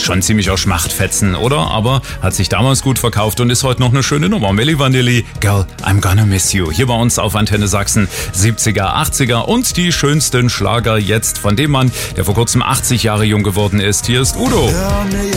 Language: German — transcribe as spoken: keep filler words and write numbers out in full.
Schon ziemlich auch Schmachtfetzen, oder? Aber hat sich damals gut verkauft und ist heute noch eine schöne Nummer. Milli Vanilli, Girl, I'm Gonna Miss You. Hier bei uns auf Antenne Sachsen, siebziger, achtziger und die schönsten Schlager jetzt von dem Mann, der vor kurzem achtzig Jahre jung geworden ist. Hier ist Udo. Hör mir